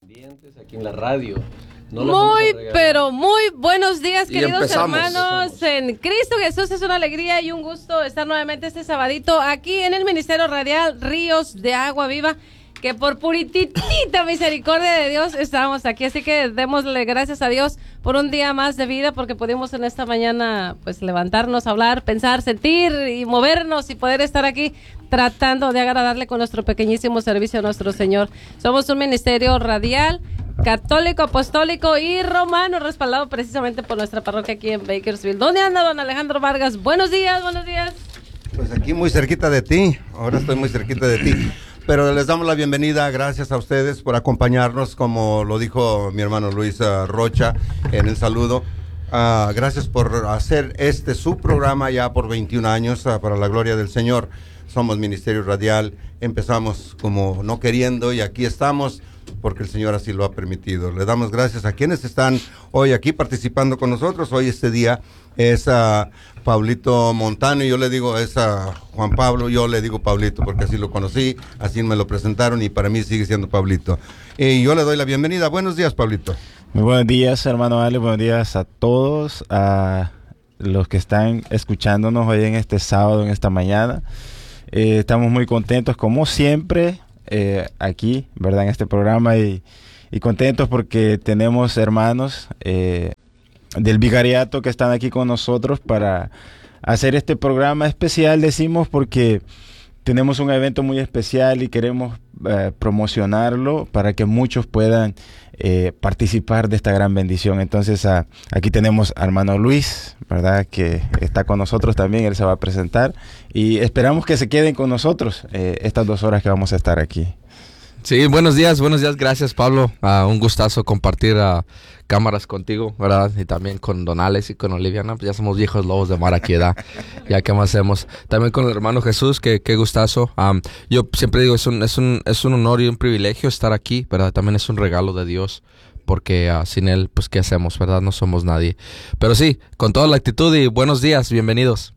pendientes aquí en la radio. Pero muy buenos días, queridos hermanos en Cristo Jesús. Es una alegría y un gusto estar nuevamente este sabadito aquí en el Ministerio Radial Ríos de Agua Viva, que por puritita misericordia de Dios estamos aquí. Así que démosle gracias a Dios por un día más de vida, porque pudimos en esta mañana pues levantarnos, hablar, pensar, sentir y movernos y poder estar aquí tratando de agradarle con nuestro pequeñísimo servicio a nuestro Señor. Somos un ministerio radial, católico, apostólico y romano, respaldado precisamente por nuestra parroquia aquí en Bakersfield. ¿Dónde anda don Alejandro Vargas? Buenos días, buenos días. Pues aquí muy cerquita de ti, ahora estoy muy cerquita de ti. Pero les damos la bienvenida, gracias a ustedes por acompañarnos, como lo dijo mi hermano Luis Rocha en el saludo. Gracias por hacer su programa ya por 21 años, para la gloria del Señor. Somos Ministerio Radial, empezamos como no queriendo y aquí estamos porque el Señor así lo ha permitido. Le damos gracias a quienes están hoy aquí participando con nosotros. Hoy este día es Pablito Montano, y yo le digo es Juan Pablo, yo le digo Pablito porque así lo conocí, así me lo presentaron y para mí sigue siendo Pablito. Y yo le doy la bienvenida. Buenos días, Pablito. Muy buenos días, hermano Ale, buenos días a todos, a los que están escuchándonos hoy en este sábado, en esta mañana. Estamos muy contentos, como siempre, aquí, ¿verdad?, en este programa, y contentos porque tenemos hermanos del vicariato que están aquí con nosotros para hacer este programa especial, decimos, porque tenemos un evento muy especial y queremos promocionarlo para que muchos puedan participar de esta gran bendición. Entonces aquí tenemos a hermano Luis, ¿verdad?, que está con nosotros también. Él se va a presentar y esperamos que se queden con nosotros estas 2 horas que vamos a estar aquí. Sí, buenos días, gracias Pablo, un gustazo compartir cámaras contigo, ¿verdad? Y también con Don Alex y con Olivia, ¿no? Pues ya somos viejos lobos de mar aquí, ¿verdad? Ya qué más hacemos. También con el hermano Jesús, qué gustazo. Yo siempre digo, es un honor y un privilegio estar aquí, ¿verdad? También es un regalo de Dios, porque sin Él, pues ¿qué hacemos, verdad? No somos nadie. Pero sí, con toda la actitud y buenos días, bienvenidos.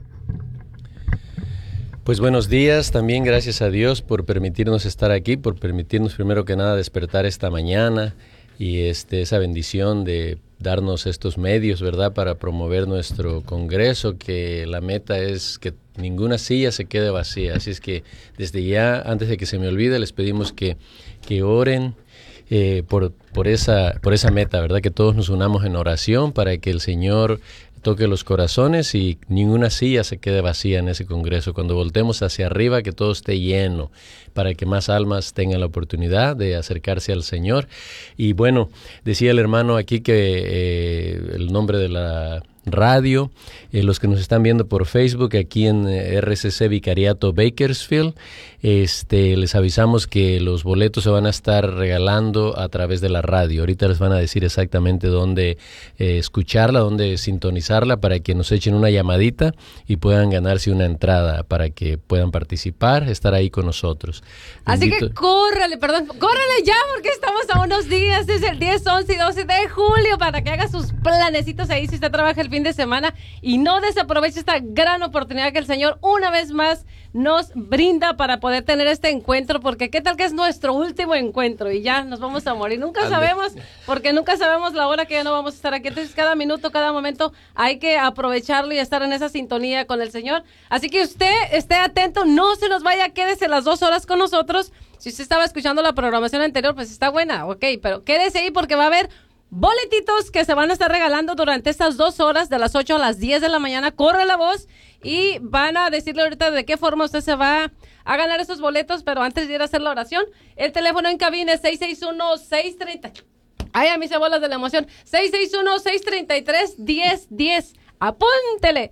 Pues buenos días, también gracias a Dios por permitirnos estar aquí, por permitirnos primero que nada despertar esta mañana y esa bendición de darnos estos medios, ¿verdad?, para promover nuestro congreso, que la meta es que ninguna silla se quede vacía. Así es que desde ya, antes de que se me olvide, les pedimos que oren por esa meta, ¿verdad?, que todos nos unamos en oración para que el Señor toque los corazones y ninguna silla se quede vacía en ese congreso. Cuando voltemos hacia arriba, que todo esté lleno, para que más almas tengan la oportunidad de acercarse al Señor. Y bueno, decía el hermano aquí que el nombre de la radio, los que nos están viendo por Facebook aquí en RCC Vicariato Bakersfield, les avisamos que los boletos se van a estar regalando a través de la radio. Ahorita les van a decir exactamente dónde escucharla, dónde sintonizarla, para que nos echen una llamadita y puedan ganarse una entrada para que puedan participar, estar ahí con nosotros. Así que córrele ya, porque estamos a unos días, desde el 10, 11 y 12 de julio, para que haga sus planecitos ahí si usted trabaja el fin de semana, y no desaproveche esta gran oportunidad que el Señor una vez más nos brinda para poder tener este encuentro, porque qué tal que es nuestro último encuentro y ya nos vamos a morir. Nunca sabemos, porque nunca sabemos la hora que ya no vamos a estar aquí. Entonces cada minuto, cada momento hay que aprovecharlo y estar en esa sintonía con el Señor. Así que usted esté atento, no se nos vaya, quédese las 2 horas con nosotros. Si usted estaba escuchando la programación anterior, pues está buena, ok, pero quédese ahí porque va a haber boletitos que se van a estar regalando durante estas 2 horas, de las 8 a las 10 de la mañana. Corre la voz y van a decirle ahorita de qué forma usted se va a ganar esos boletos. Pero antes de ir a hacer la oración, el teléfono en cabina es 661-630. Ay, a mí se bolas de la emoción. 661-633-1010. Apúntele.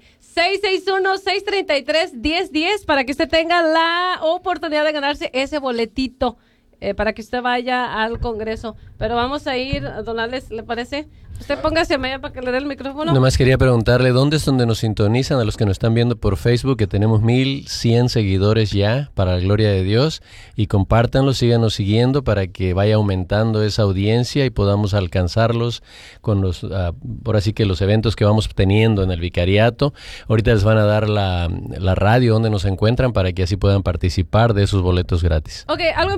661-633-1010 para que usted tenga la oportunidad de ganarse ese boletito, para que usted vaya al congreso. Pero vamos a ir, don Alex, ¿le parece? Usted póngase a media para que le dé el micrófono. Nomás quería preguntarle, ¿dónde es donde nos sintonizan a los que nos están viendo por Facebook? Que tenemos 1,100 seguidores ya, para la gloria de Dios. Y compártanlo, síganos siguiendo para que vaya aumentando esa audiencia y podamos alcanzarlos con los, por así que los eventos que vamos teniendo en el vicariato. Ahorita les van a dar la radio donde nos encuentran para que así puedan participar de esos boletos gratis. Ok, algo importante,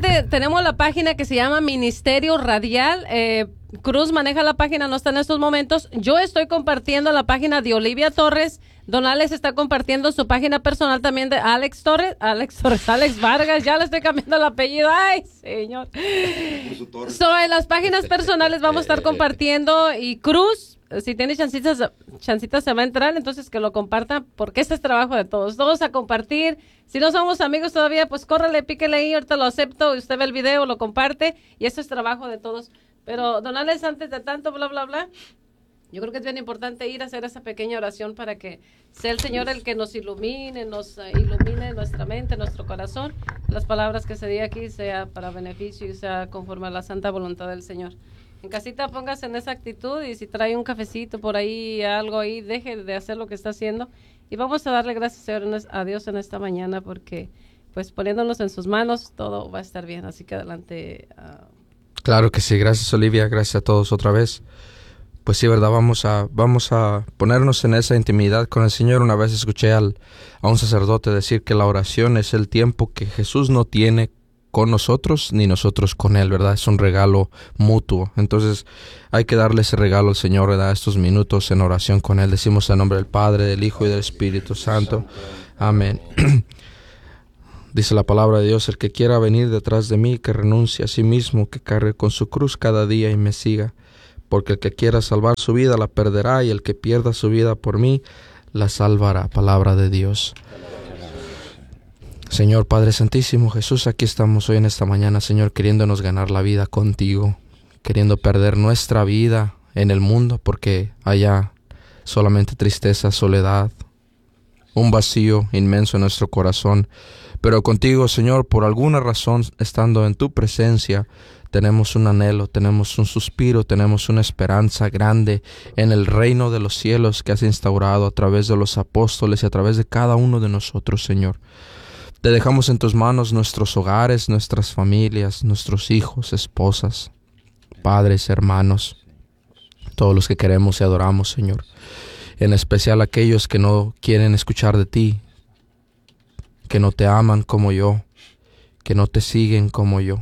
aparte tenemos la página que se llama Ministerio Radial. Cruz maneja la página, no está en estos momentos. Yo estoy compartiendo la página de Olivia Torres. Don Alex está compartiendo su página personal también de Alex Vargas. Ya le estoy cambiando el apellido. Ay, señor. En las páginas personales vamos a estar compartiendo. Y Cruz, si tiene chancitas se va a entrar, entonces que lo compartan, porque este es trabajo de todos. Todos a compartir. Si no somos amigos todavía, pues córrele, píquele ahí, ahorita lo acepto. Usted ve el video, lo comparte. Y eso es trabajo de todos. Pero, don Alex, antes de tanto bla, bla, bla, yo creo que es bien importante ir a hacer esa pequeña oración para que sea el Señor el que nos ilumine nuestra mente, nuestro corazón. Las palabras que se digan aquí sea para beneficio y sea conforme a la santa voluntad del Señor. En casita póngase en esa actitud, y si trae un cafecito por ahí, algo ahí, deje de hacer lo que está haciendo. Y vamos a darle gracias a Dios en esta mañana, porque pues poniéndonos en sus manos todo va a estar bien. Así que adelante. Claro que sí, gracias Olivia, gracias a todos otra vez. Pues sí, verdad, vamos a ponernos en esa intimidad con el Señor. Una vez escuché a un sacerdote decir que la oración es el tiempo que Jesús no tiene con nosotros ni nosotros con Él, ¿verdad? Es un regalo mutuo. Entonces hay que darle ese regalo al Señor, ¿verdad? Estos minutos en oración con Él. Decimos en nombre del Padre, del Hijo y del Espíritu Santo. Amén. Dice la palabra de Dios: el que quiera venir detrás de mí, que renuncie a sí mismo, que cargue con su cruz cada día y me siga. Porque el que quiera salvar su vida la perderá, y el que pierda su vida por mí la salvará. Palabra de Dios. Señor Padre Santísimo, Jesús, aquí estamos hoy en esta mañana, Señor, queriéndonos ganar la vida contigo, queriendo perder nuestra vida en el mundo, porque haya solamente tristeza, soledad, un vacío inmenso en nuestro corazón. Pero contigo, Señor, por alguna razón, estando en tu presencia, tenemos un anhelo, tenemos un suspiro, tenemos una esperanza grande en el reino de los cielos que has instaurado a través de los apóstoles y a través de cada uno de nosotros, Señor. Te dejamos en tus manos nuestros hogares, nuestras familias, nuestros hijos, esposas, padres, hermanos, todos los que queremos y adoramos, Señor. En especial aquellos que no quieren escuchar de ti, que no te aman como yo, que no te siguen como yo.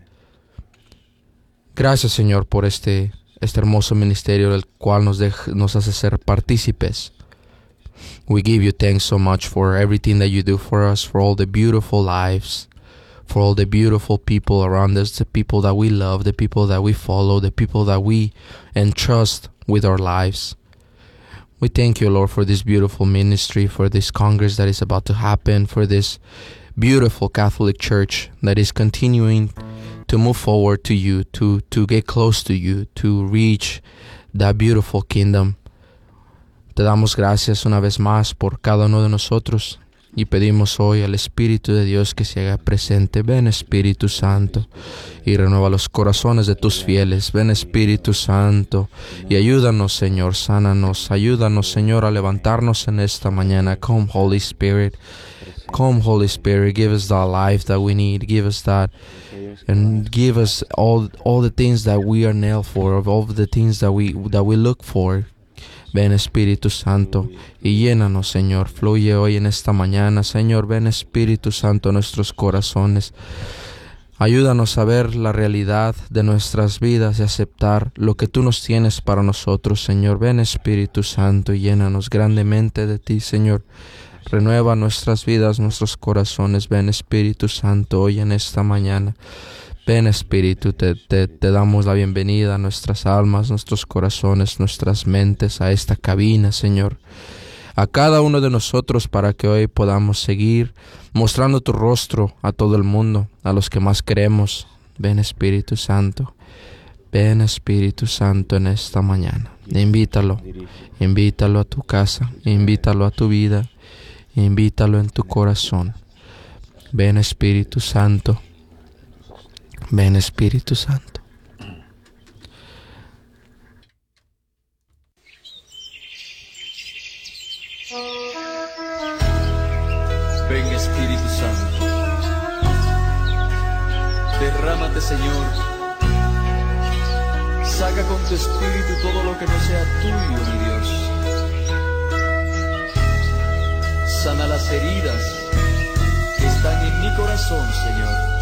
Gracias, Señor, por este hermoso ministerio del cual nos hace ser partícipes. We give you thanks so much for everything that you do for us, for all the beautiful lives, for all the beautiful people around us, the people that we love, the people that we follow, the people that we entrust with our lives. We thank you, Lord, for this beautiful ministry, for this Congress that is about to happen, for this beautiful Catholic Church that is continuing to move forward to you, to get close to you, to reach that beautiful kingdom. Te damos gracias una vez más por cada uno de nosotros y pedimos hoy al Espíritu de Dios que se haga presente. Ven, Espíritu Santo, y renueva los corazones de tus fieles. Ven, Espíritu Santo, y ayúdanos, Señor, sánanos. Ayúdanos, Señor, a levantarnos en esta mañana. Come, Holy Spirit. Come, Holy Spirit, give us the life that we need. Give us that, and give us all the things that we are nailed for, all the things that we look for. Ven, Espíritu Santo, y llénanos, Señor. Fluye hoy en esta mañana, Señor. Ven, Espíritu Santo, a nuestros corazones. Ayúdanos a ver la realidad de nuestras vidas y aceptar lo que tú nos tienes para nosotros, Señor. Ven, Espíritu Santo, y llénanos grandemente de ti, Señor. Renueva nuestras vidas, nuestros corazones. Ven, Espíritu Santo, hoy en esta mañana. Ven, Espíritu, te damos la bienvenida a nuestras almas, nuestros corazones, nuestras mentes, a esta cabina, Señor. A cada uno de nosotros, para que hoy podamos seguir mostrando tu rostro a todo el mundo, a los que más queremos. Ven, Espíritu Santo. Ven, Espíritu Santo, en esta mañana. Invítalo a tu casa, invítalo a tu vida, invítalo en tu corazón. Ven, Espíritu Santo. Ven, Espíritu Santo. Ven, Espíritu Santo. Derrámate, Señor. Saca con tu espíritu todo lo que no sea tuyo, mi Dios. Sana las heridas que están en mi corazón, Señor.